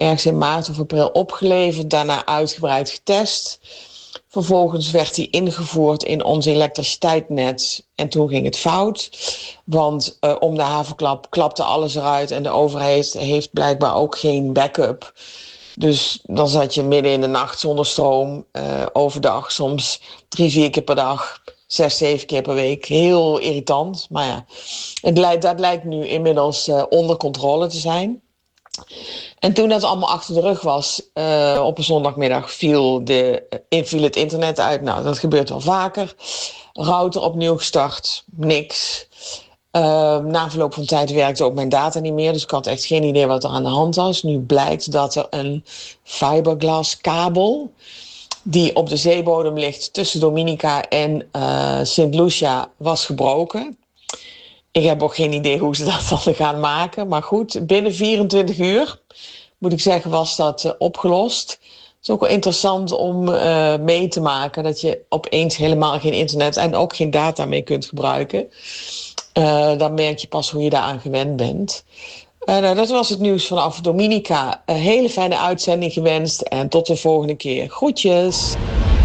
ergens in maart of april opgeleverd. Daarna uitgebreid getest. Vervolgens werd die ingevoerd in ons elektriciteitsnet. En toen ging het fout. Want om de haverklap klapte alles eruit. En de overheid heeft blijkbaar ook geen backup. Dus dan zat je midden in de nacht zonder stroom. Overdag soms 3-4 keer per dag. 6-7 keer per week. Heel irritant. Maar ja, dat lijkt nu inmiddels onder controle te zijn. En toen dat allemaal achter de rug was, op een zondagmiddag viel het internet uit. Nou, dat gebeurt wel vaker. Router opnieuw gestart. Niks. Na verloop van tijd werkte ook mijn data niet meer. Dus ik had echt geen idee wat er aan de hand was. Nu blijkt dat er een fiberglass kabel die op de zeebodem ligt tussen Dominica en Sint Lucia was gebroken. Ik heb ook geen idee hoe ze dat dan gaan maken. Maar goed, binnen 24 uur, moet ik zeggen, was dat opgelost. Het is ook wel interessant om mee te maken dat je opeens helemaal geen internet en ook geen data meer kunt gebruiken. Dan merk je pas hoe je daaraan gewend bent. Dat was het nieuws vanaf Dominica. Een hele fijne uitzending gewenst en tot de volgende keer. Groetjes!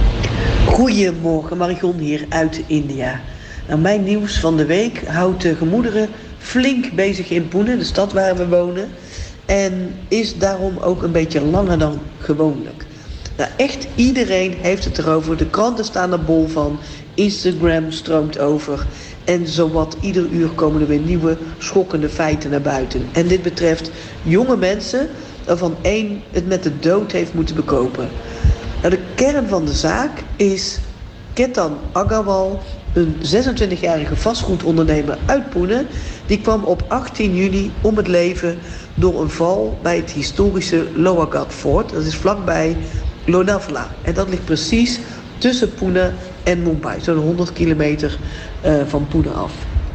Goedemorgen, Marigon hier uit India. Nou, mijn nieuws van de week houdt de gemoederen flink bezig in Pune, de stad waar we wonen. En is daarom ook een beetje langer dan gewoonlijk. Nou, echt iedereen heeft het erover. De kranten staan er bol van. Instagram stroomt over. En zowat ieder uur komen er weer nieuwe schokkende feiten naar buiten. En dit betreft jonge mensen waarvan één het met de dood heeft moeten bekopen. Nou, de kern van de zaak is Ketan Agarwal, een 26-jarige vastgoedondernemer uit Pune. Die kwam op 18 juni om het leven door een val bij het historische Lower Fort. Dat is vlakbij Lonavala. En dat ligt precies tussen Pune en Mumbai. Zo'n 100 kilometer van Pune af.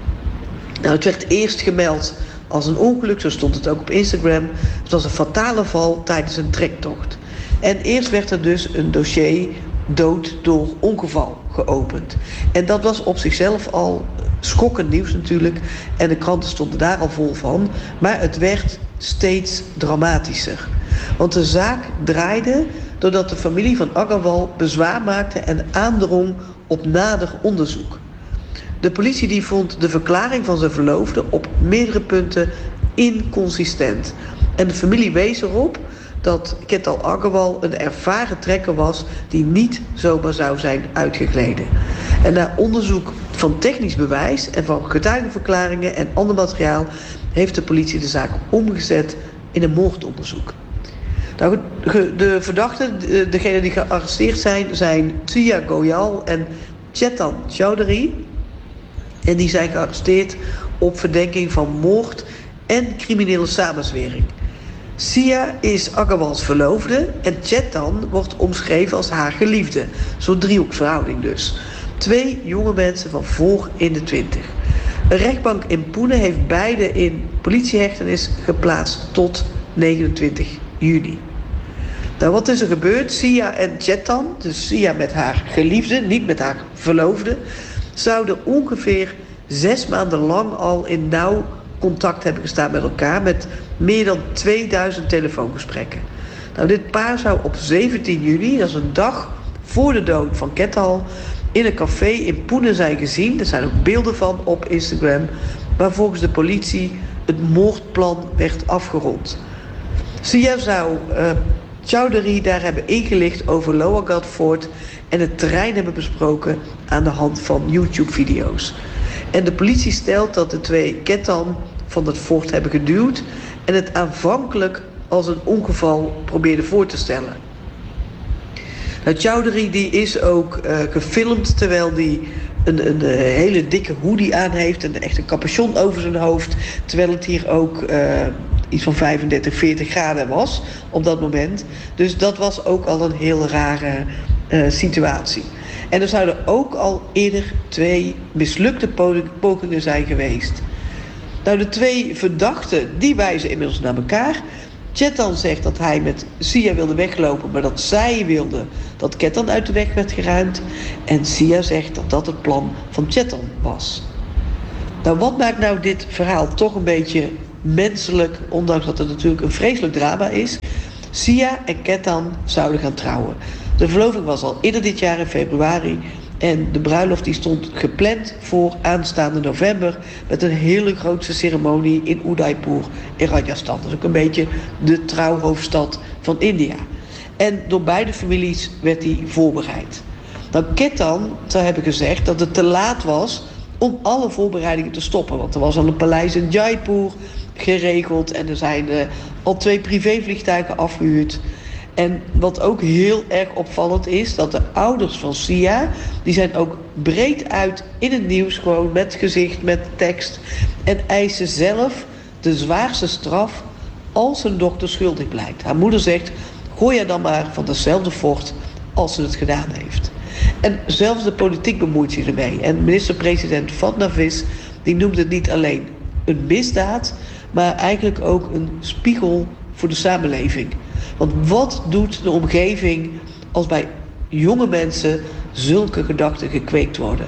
Nou, het werd eerst gemeld als een ongeluk. Zo stond het ook op Instagram. Het was een fatale val tijdens een trektocht. En eerst werd er dus een dossier dood door ongeval geopend. En dat was op zichzelf al schokkend nieuws natuurlijk. En de kranten stonden daar al vol van. Maar het werd steeds dramatischer. Want de zaak draaide doordat de familie van Agarwal bezwaar maakte en aandrong op nader onderzoek. De politie die vond de verklaring van zijn verloofde op meerdere punten inconsistent. En de familie wees erop dat Ketan Agarwal een ervaren trekker was die niet zomaar zou zijn uitgegleden. En na onderzoek van technisch bewijs en van getuigenverklaringen en ander materiaal heeft de politie de zaak omgezet in een moordonderzoek. Nou, de verdachten, degenen die gearresteerd zijn Sia Goyal en Chetan Chowdhury. En die zijn gearresteerd op verdenking van moord en criminele samenzwering. Sia is Agarwals verloofde en Chetan wordt omschreven als haar geliefde. Zo'n driehoeksverhouding dus. 2 jonge mensen van voor in de 20. Een rechtbank in Pune heeft beide in politiehechtenis geplaatst tot 29 juni. Nou, wat is er gebeurd? Sia en Chetan, dus Sia met haar geliefde, niet met haar verloofde, zouden ongeveer 6 maanden lang al in nauw contact hebben gestaan met elkaar met meer dan 2000 telefoongesprekken. Nou, dit paar zou op 17 juli, dat is een dag voor de dood van Ketan, in een café in Pune zijn gezien. Er zijn ook beelden van op Instagram, waar volgens de politie het moordplan werd afgerond. Sia zou Chowdhury daar hebben ingelicht over Lower Fort en het terrein hebben besproken aan de hand van YouTube-video's. En de politie stelt dat de 2 Ketan van het fort hebben geduwd en het aanvankelijk als een ongeval probeerden voor te stellen. Nou, Chowdhury die is ook gefilmd terwijl hij een hele dikke hoodie aan heeft en echt een capuchon over zijn hoofd, terwijl het hier ook iets van 35, 40 graden was op dat moment. Dus dat was ook al een heel rare situatie. En er zouden ook al eerder 2 mislukte pogingen zijn geweest. Nou, de 2 verdachten, die wijzen inmiddels naar elkaar. Chetan zegt dat hij met Sia wilde weglopen, maar dat zij wilde dat Ketan uit de weg werd geruimd. En Sia zegt dat dat het plan van Chetan was. Nou, wat maakt nou dit verhaal toch een beetje menselijk, ondanks dat het natuurlijk een vreselijk drama is? Sia en Ketan zouden gaan trouwen. De verloving was al eerder dit jaar in februari. En de bruiloft die stond gepland voor aanstaande november met een hele grote ceremonie in Udaipur in Rajasthan. Dat is ook een beetje de trouwhoofdstad van India. En door beide families werd die voorbereid. Nou, Ketan zou hebben gezegd dat het te laat was om alle voorbereidingen te stoppen. Want er was al een paleis in Jaipur geregeld en er zijn al 2 privévliegtuigen afgehuurd. En wat ook heel erg opvallend is, dat de ouders van Sia, die zijn ook breed uit in het nieuws, gewoon met gezicht, met tekst. En eisen zelf de zwaarste straf als hun dochter schuldig blijkt. Haar moeder zegt, gooi haar dan maar van dezelfde fort als ze het gedaan heeft. En zelfs de politiek bemoeit zich ermee. En minister-president Fadnavis, die noemde het niet alleen een misdaad, maar eigenlijk ook een spiegel voor de samenleving. Want wat doet de omgeving als bij jonge mensen zulke gedachten gekweekt worden?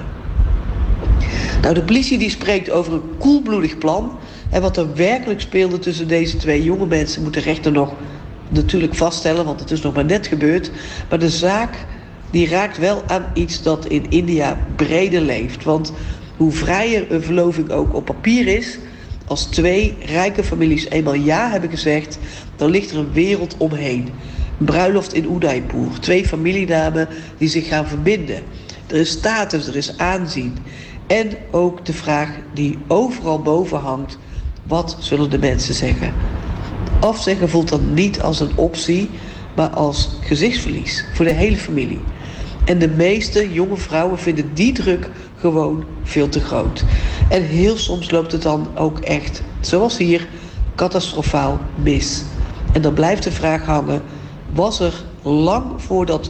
Nou, de politie die spreekt over een koelbloedig plan. En wat er werkelijk speelde tussen deze 2 jonge mensen moet de rechter nog natuurlijk vaststellen, want het is nog maar net gebeurd. Maar de zaak die raakt wel aan iets dat in India breder leeft. Want hoe vrijer een verloving ook op papier is, als 2 rijke families eenmaal ja hebben gezegd, dan ligt er een wereld omheen. Een bruiloft in Udaipur, 2 familienamen die zich gaan verbinden. Er is status, er is aanzien. En ook de vraag die overal boven hangt, wat zullen de mensen zeggen? Afzeggen voelt dan niet als een optie, maar als gezichtsverlies voor de hele familie. En de meeste jonge vrouwen vinden die druk gewoon veel te groot. En heel soms loopt het dan ook echt, zoals hier, catastrofaal mis. En dan blijft de vraag hangen, was er lang voor dat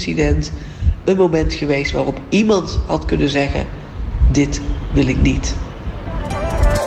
Ford-incident een moment geweest waarop iemand had kunnen zeggen, dit wil ik niet.